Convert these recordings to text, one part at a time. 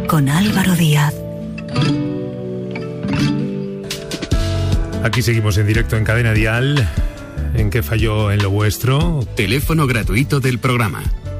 con Álvaro Díaz. Aquí seguimos en directo en Cadena Dial. ¿En qué falló en lo vuestro? Teléfono gratuito del programa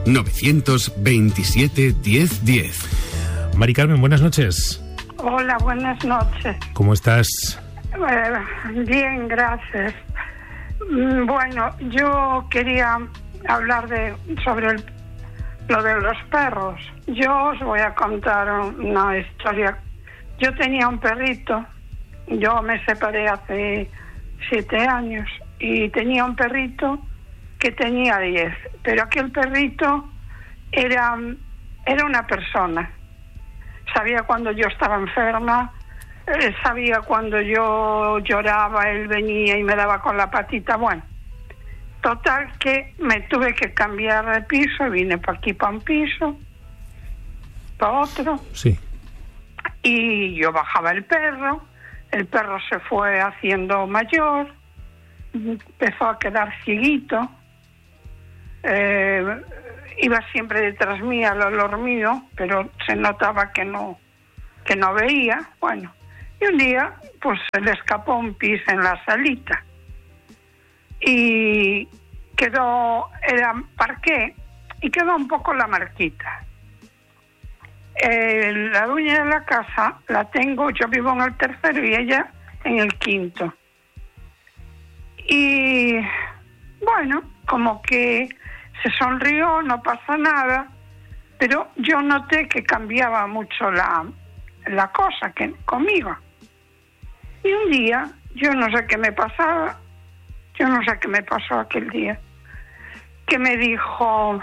927 1010. Mari Carmen, buenas noches. Hola, buenas noches. ¿Cómo estás? Bien, gracias. Bueno, yo quería hablar sobre lo de los perros. Yo os voy a contar una historia. Yo tenía un perrito. Yo me separé hace 7 años y tenía un perrito que tenía 10. Pero aquel perrito era una persona. Sabía cuando yo estaba enferma, sabía cuando yo lloraba, él venía y me daba con la patita. Bueno, total que me tuve que cambiar de piso, vine para aquí, para un piso, para otro. Sí. Y yo bajaba el perro se fue haciendo mayor, empezó a quedar cieguito, iba siempre detrás mía al olor mío, pero se notaba que no veía. Bueno, y un día pues se le escapó un pis en la salita y parqué y quedó un poco la marquita. La dueña de la casa la tengo, yo vivo en el tercero y ella en el quinto. Y bueno, como que se sonrió, no pasa nada, pero yo noté que cambiaba mucho la cosa que conmigo. Y un día, yo no sé qué me pasó aquel día, que me dijo,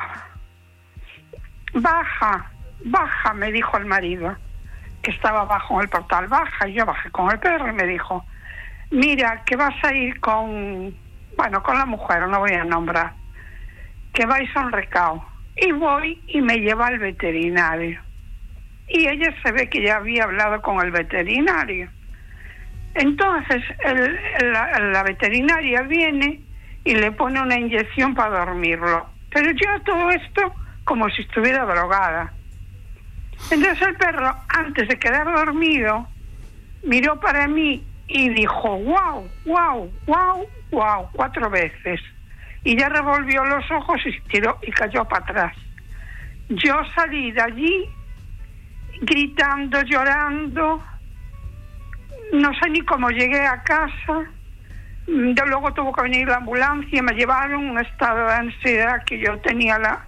baja, me dijo el marido, que estaba abajo en el portal, baja, y yo bajé con el perro y me dijo, mira, que vas a ir con la mujer, no voy a nombrar, que vais a un recao. Y voy y me lleva al veterinario. Y ella se ve que ya había hablado con el veterinario. Entonces la veterinaria viene y le pone una inyección para dormirlo. Pero yo todo esto como si estuviera drogada. Entonces el perro, antes de quedar dormido, miró para mí y dijo, wow, wow, wow, wow, 4 veces. Y ya revolvió los ojos y tiró y cayó para atrás. Yo salí de allí gritando, llorando. No sé ni cómo llegué a casa. Luego tuvo que venir la ambulancia, me llevaron en un estado de ansiedad que yo tenía la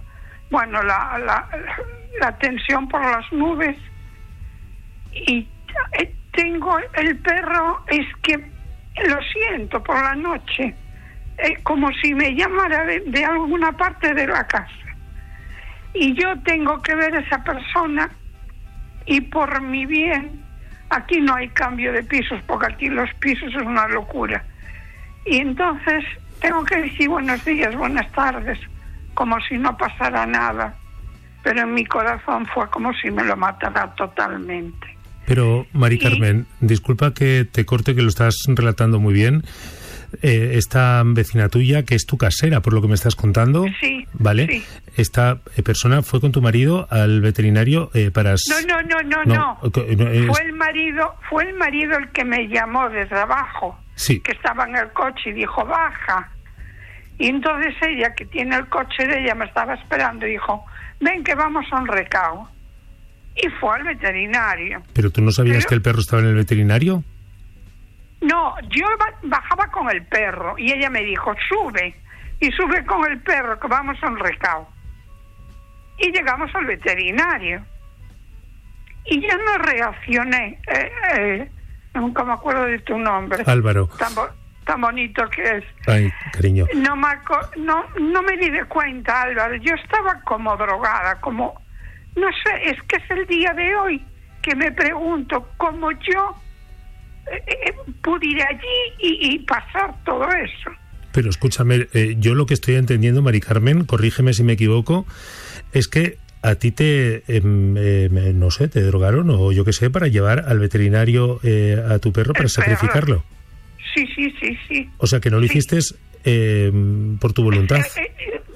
tensión por las nubes. Y tengo el perro, es que lo siento por la noche, como si me llamara de alguna parte de la casa. Y yo tengo que ver a esa persona y por mi bien, aquí no hay cambio de pisos, porque aquí los pisos es una locura. Y entonces tengo que decir buenos días, buenas tardes, como si no pasara nada. Pero en mi corazón fue como si me lo matara totalmente. Pero, Mari Carmen, disculpa que te corte, que lo estás relatando muy bien. Esta vecina tuya, que es tu casera, por lo que me estás contando, sí, ¿vale? Sí. Esta persona fue con tu marido al veterinario para... No. Fue el marido el que me llamó desde abajo, sí, que estaba en el coche y dijo, baja. Y entonces ella, que tiene el coche de ella, me estaba esperando y dijo, ven que vamos a un recao. Y fue al veterinario. ¿Pero tú no sabías que el perro estaba en el veterinario? No, yo bajaba con el perro y ella me dijo, sube. Y sube con el perro, que vamos a un recao. Y llegamos al veterinario. Y yo no reaccioné. Nunca me acuerdo de tu nombre. Álvaro. Tan bonito que es. Ay, cariño. No me di de cuenta, Álvaro. Yo estaba como drogada, como... No sé, es que es el día de hoy que me pregunto cómo yo pude ir allí y pasar todo eso. Pero escúchame, yo lo que estoy entendiendo, Mari Carmen, corrígeme si me equivoco, es que a ti no sé, te drogaron o yo qué sé, para llevar al veterinario a tu perro para sacrificarlo. Sí. O sea, que no lo hiciste por tu voluntad.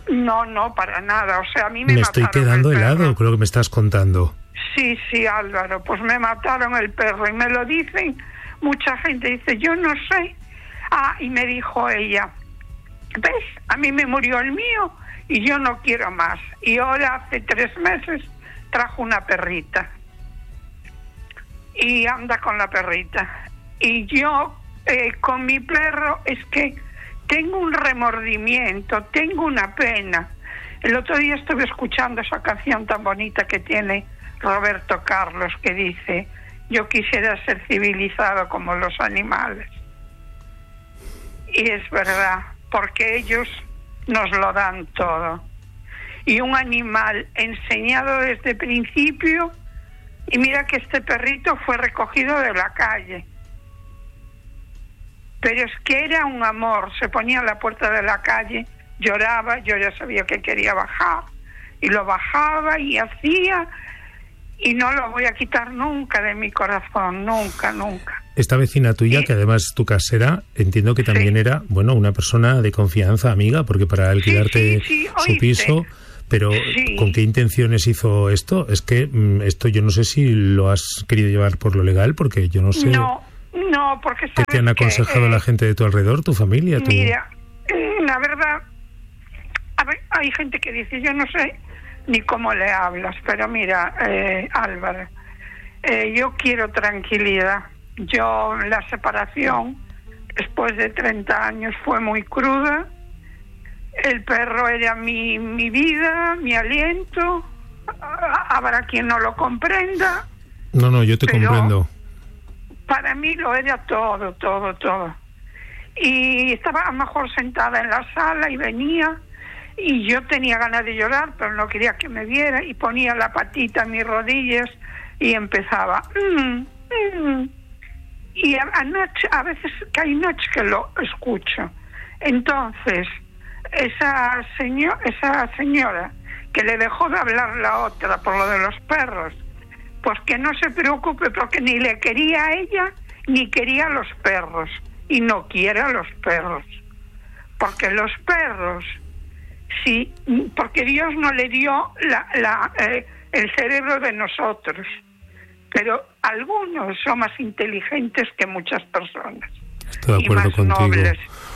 No, para nada. O sea, a mí me estoy mataron quedando el perro. helado con lo que me estás contando. Sí, Álvaro, pues me mataron el perro y me lo dicen mucha gente. Dice, yo no sé. Y me dijo ella, ¿ves? A mí me murió el mío y yo no quiero más. Y ahora hace 3 meses trajo una perrita y anda con la perrita. Y yo con mi perro es que tengo un remordimiento, tengo una pena. El otro día estuve escuchando esa canción tan bonita que tiene Roberto Carlos, que dice, yo quisiera ser civilizado como los animales. Y es verdad, porque ellos nos lo dan todo. Y un animal enseñado desde el principio, y mira que este perrito fue recogido de la calle. Pero es que era un amor, se ponía a la puerta de la calle, lloraba, yo ya sabía que quería bajar, y lo bajaba y hacía, y no lo voy a quitar nunca de mi corazón, nunca. Esta vecina tuya, que además es tu casera, entiendo que también era, bueno, una persona de confianza, amiga, porque para alquilarte su piso, pero ¿con qué intenciones hizo esto? Es que esto yo no sé si lo has querido llevar por lo legal, porque yo no sé... No, porque sabes ¿qué te han aconsejado la gente de tu alrededor, tu familia? Mira, la verdad, a ver, hay gente que dice, yo no sé ni cómo le hablas, pero mira, Álvaro, yo quiero tranquilidad. Yo, la separación, después de 30 años, fue muy cruda. El perro era mi vida, mi aliento. Habrá quien no lo comprenda. No, yo te comprendo. Para mí lo era todo. Y estaba a lo mejor sentada en la sala y venía, y yo tenía ganas de llorar, pero no quería que me viera, y ponía la patita en mis rodillas y empezaba. Y anoche, a veces que hay noches que lo escucho. Entonces, esa señora que le dejó de hablar la otra por lo de los perros, pues que no se preocupe, porque ni le quería a ella ni quería a los perros, y no quiere a los perros, porque los perros, sí, porque Dios no le dio el cerebro de nosotros, pero algunos son más inteligentes que muchas personas. Estoy de acuerdo y más contigo. nobles.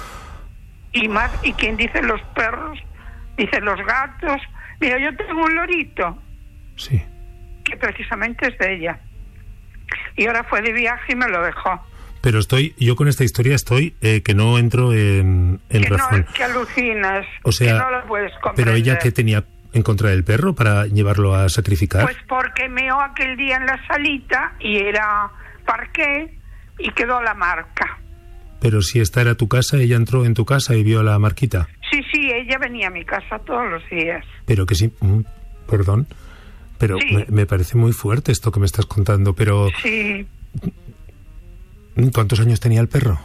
Y quien dice los perros, dice los gatos. Mira, yo tengo un lorito. Sí. Que precisamente es de ella. Y ahora fue de viaje y me lo dejó. Pero yo con esta historia que no entro en razón. No, que alucinas, o sea, que no lo puedes comprender. Pero ella, ¿qué tenía en contra del perro para llevarlo a sacrificar? Pues porque meó aquel día en la salita y era parqué y quedó la marca. Pero si esta era tu casa, ella entró en tu casa y vio la marquita. Sí, ella venía a mi casa todos los días. Pero que sí, perdón, pero sí. Me parece muy fuerte esto que me estás contando, pero... Sí. ¿Cuántos años tenía el perro?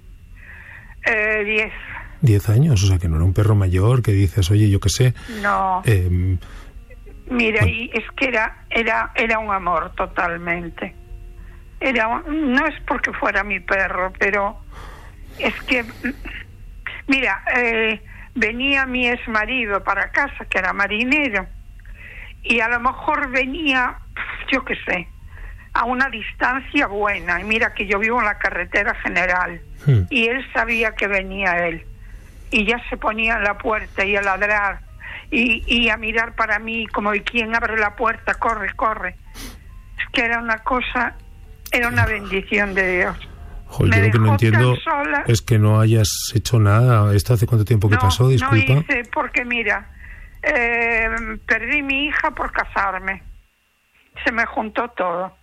10. 10 años, o sea que no era un perro mayor que dices, oye, yo qué sé. No. Mira, bueno. Y es que era un amor totalmente. No es porque fuera mi perro, pero es que, mira, venía mi exmarido para casa, que era marinero, y a lo mejor venía, yo qué sé, a una distancia buena, y mira que yo vivo en la carretera general, y él sabía que venía él, y ya se ponía en la puerta y a ladrar, y a mirar para mí como de quien abre la puerta, corre. Es que era una cosa, era una bendición de Dios. Joder, yo lo que no entiendo es que no hayas hecho nada. ¿Esto hace cuánto tiempo que pasó? Disculpa. No hice, porque mira, perdí mi hija por casarme. Se me juntó todo.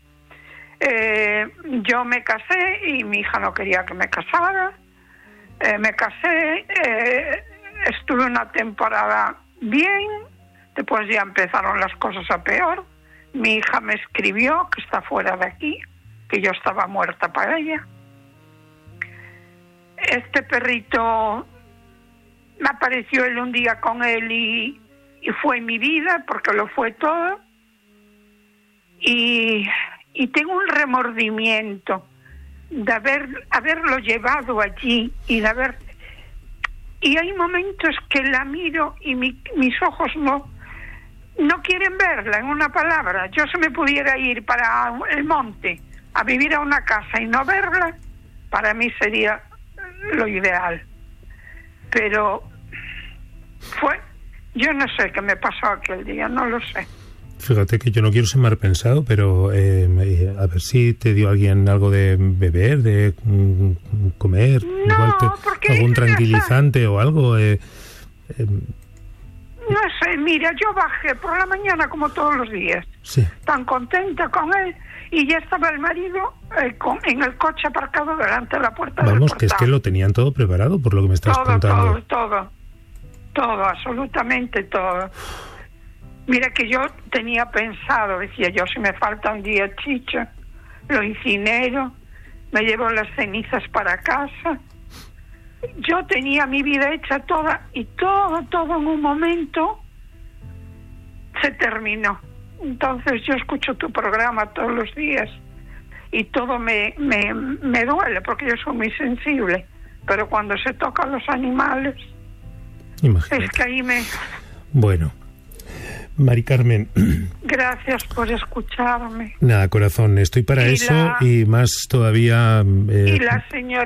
Yo me casé y mi hija no quería que me casara. Me casé, estuve una temporada bien, después ya empezaron las cosas a peor. Mi hija me escribió que está fuera de aquí, que yo estaba muerta para ella. Este perrito me apareció él un día con él y fue mi vida, porque lo fue todo. Y tengo un remordimiento de haberlo llevado allí y de haber... y hay momentos que la miro y mis ojos no quieren verla, en una palabra. Yo si me pudiera ir para el monte a vivir a una casa y no verla, para mí sería lo ideal. Pero yo no sé qué me pasó aquel día, no lo sé. Fíjate que yo no quiero ser mal pensado, pero a ver si te dio alguien algo de beber, de comer, no, igual algún tranquilizante o algo. No sé, mira, yo bajé por la mañana como todos los días, sí, tan contenta con él, y ya estaba el marido en el coche aparcado delante de la puerta del portal. Vamos, que es que lo tenían todo preparado, por lo que me estás contando. Todo, absolutamente todo. Mira que yo tenía pensado, decía yo, si me falta un día chicha, lo incinero, me llevo las cenizas para casa. Yo tenía mi vida hecha toda, y todo en un momento se terminó. Entonces yo escucho tu programa todos los días y todo me duele, porque yo soy muy sensible, pero cuando se tocan los animales, imagínate. Es que ahí Bueno, Mari Carmen, gracias por escucharme. Nada, corazón, estoy para eso y más todavía. Y la señora